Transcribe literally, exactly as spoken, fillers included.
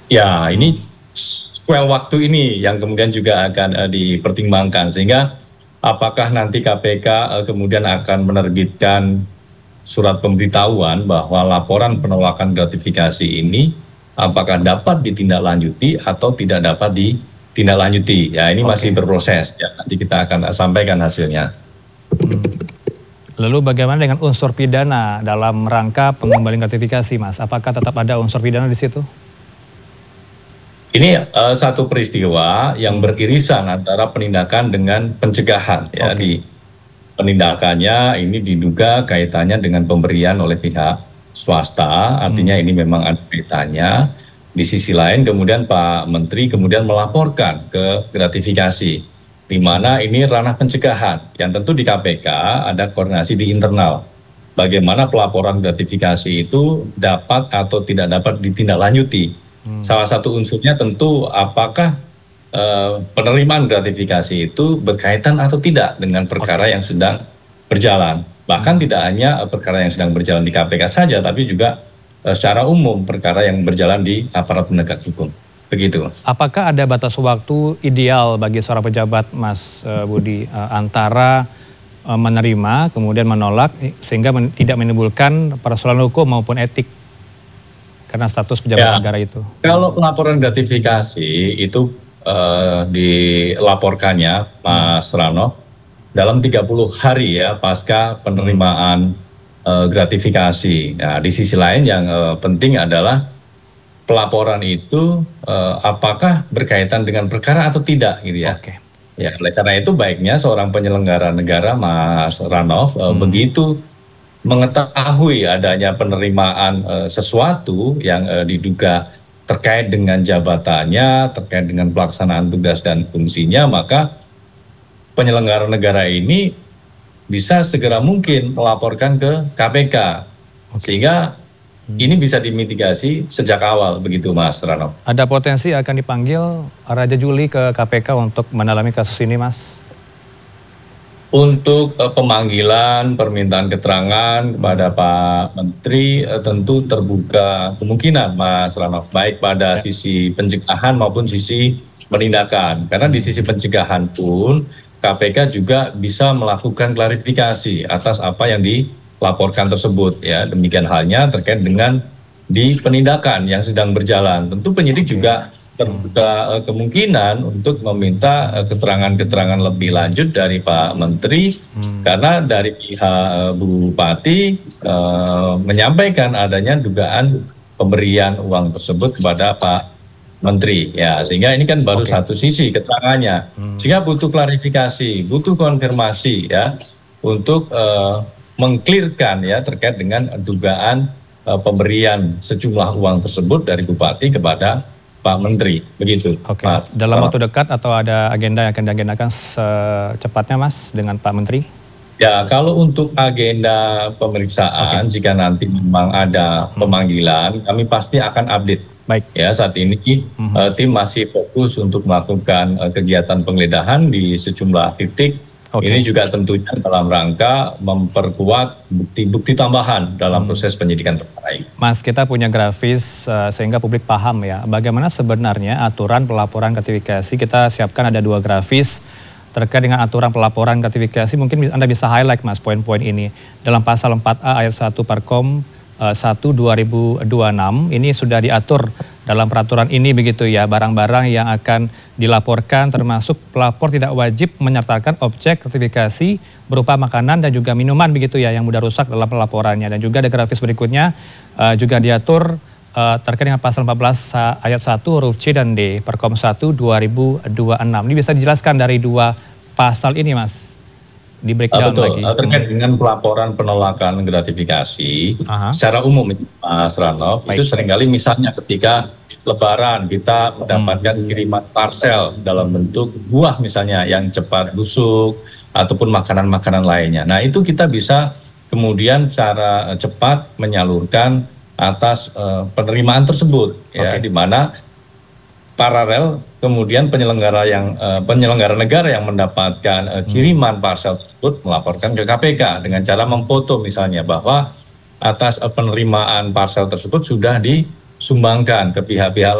Ya, ini squel waktu ini yang kemudian juga akan uh, dipertimbangkan, sehingga apakah nanti K P K uh, kemudian akan menerbitkan surat pemberitahuan bahwa laporan penolakan gratifikasi ini apakah dapat ditindaklanjuti atau tidak dapat ditindaklanjuti. Ya, ini masih Oke. berproses. Ya, nanti kita akan sampaikan hasilnya. Hmm. Lalu bagaimana dengan unsur pidana dalam rangka pengembalian gratifikasi, Mas? Apakah tetap ada unsur pidana di situ? Ini uh, satu peristiwa yang beririsan antara penindakan dengan pencegahan. Ya, Oke. di penindakannya ini diduga kaitannya dengan pemberian oleh pihak swasta, artinya Hmm. ini memang ada kaitannya. Di sisi lain kemudian Pak Menteri kemudian melaporkan ke gratifikasi, di mana ini ranah pencegahan, yang tentu di K P K ada koordinasi di internal. Bagaimana pelaporan gratifikasi itu dapat atau tidak dapat ditindaklanjuti. Hmm. Salah satu unsurnya tentu apakah Uh, penerimaan gratifikasi itu berkaitan atau tidak dengan perkara Oke. yang sedang berjalan. Bahkan Hmm. tidak hanya uh, perkara yang sedang berjalan di K P K saja, tapi juga uh, secara umum perkara yang berjalan di aparat penegak hukum. Begitu. Apakah ada batas waktu ideal bagi seorang pejabat, Mas uh, Budi, uh, antara uh, menerima kemudian menolak sehingga men tidak menimbulkan persoalan hukum maupun etik karena status pejabat Ya, negara itu? kalau pelaporan gratifikasi itu Uh, dilaporkannya Mas Rano dalam tiga puluh hari ya pasca penerimaan uh, gratifikasi. Nah, di sisi lain yang uh, penting adalah pelaporan itu uh, apakah berkaitan dengan perkara atau tidak gitu ya. Oke. Ya, oleh karena itu baiknya seorang penyelenggara negara Mas Ranov uh, Hmm. begitu mengetahui adanya penerimaan uh, sesuatu yang uh, diduga terkait dengan jabatannya, terkait dengan pelaksanaan tugas dan fungsinya, maka penyelenggara negara ini bisa segera mungkin melaporkan ke K P K. Oke. Sehingga Hmm. ini bisa dimitigasi sejak awal, begitu Mas Rano. Ada potensi akan dipanggil Raja Juli ke K P K untuk mendalami kasus ini, Mas? Untuk uh, pemanggilan, permintaan keterangan kepada Pak Menteri uh, tentu terbuka kemungkinan Mas Rano, baik pada Ya. sisi pencegahan maupun sisi penindakan. Karena di sisi pencegahan pun K P K juga bisa melakukan klarifikasi atas apa yang dilaporkan tersebut. Ya, demikian halnya terkait dengan di penindakan yang sedang berjalan. Tentu penyidik Oke. juga terbuka uh, kemungkinan untuk meminta uh, keterangan-keterangan lebih lanjut dari Pak Menteri, Hmm. karena dari pihak uh, Bupati uh, menyampaikan adanya dugaan pemberian uang tersebut kepada Pak Menteri. Ya, sehingga ini kan baru Oke. satu sisi keterangannya. Hmm. Sehingga butuh klarifikasi, butuh konfirmasi ya untuk uh, mengklirkan ya terkait dengan dugaan uh, pemberian sejumlah uang tersebut dari Bupati kepada Pak Menteri, begitu. Oke, Mas. dalam Oh. waktu dekat atau ada agenda yang akan diagendakan secepatnya, Mas, dengan Pak Menteri? Ya, kalau untuk agenda pemeriksaan, Oke. jika nanti memang ada pemanggilan, kami pasti akan update. Baik. Ya, saat ini Mhm. uh, tim masih fokus untuk melakukan uh, kegiatan penggeledahan di sejumlah titik. Oke. Ini juga tentunya dalam rangka memperkuat bukti-bukti tambahan dalam Hmm. proses penyidikan perkara ini. Mas, kita punya grafis uh, sehingga publik paham ya, bagaimana sebenarnya aturan pelaporan gratifikasi. Kita siapkan ada dua grafis terkait dengan aturan pelaporan gratifikasi. Mungkin Anda bisa highlight, Mas, poin-poin ini. Dalam pasal empat A ayat satu Perkom uh, satu dua ribu dua puluh enam, ini sudah diatur dalam peraturan ini begitu ya, barang-barang yang akan dilaporkan termasuk pelapor tidak wajib menyertakan objek gratifikasi berupa makanan dan juga minuman begitu ya yang mudah rusak dalam pelaporannya. Dan juga ada grafis berikutnya uh, juga diatur uh, terkait dengan pasal empat belas ayat satu huruf C dan D Perkom satu dua ribu dua puluh enam. Ini bisa dijelaskan dari dua pasal ini, Mas? Di breakdown Betul, lagi. terkait dengan pelaporan penolakan gratifikasi, Aha. secara umum Mas Ranov, itu Baik. seringkali misalnya ketika Lebaran kita mendapatkan kiriman parcel dalam bentuk buah misalnya yang cepat busuk ataupun makanan-makanan lainnya. Nah, itu kita bisa kemudian secara cepat menyalurkan atas uh, penerimaan tersebut, ya, Oke. di mana paralel kemudian penyelenggara yang uh, penyelenggara negara yang mendapatkan uh, kiriman parcel tersebut melaporkan ke K P K dengan cara memfoto misalnya bahwa atas uh, penerimaan parcel tersebut sudah disumbangkan ke pihak-pihak